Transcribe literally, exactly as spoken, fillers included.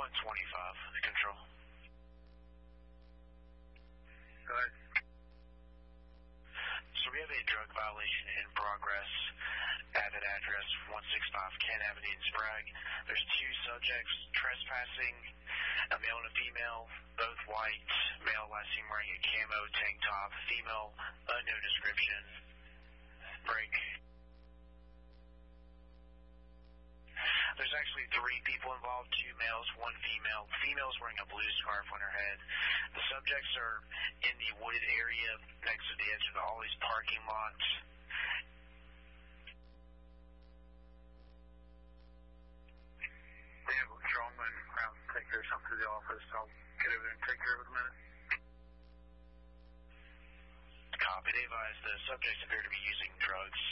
one twenty-five, control. Go ahead. So we have a drug violation in progress at that address, one sixty-five Kent Avenue in Sprague. There's two subjects trespassing, a male and a female, both white. Male last seen wearing a camo tank top. Female, unknown description. Break. There's actually three people involved, two males, one female. The female's wearing a blue scarf on her head. The subjects are in the wooded area next to the edge of the Ollie's parking lot. We have a patrolman around to take care of something to the office. I'll get over there and take care of it in a minute. Copy. They advise the subjects appear to be using drugs.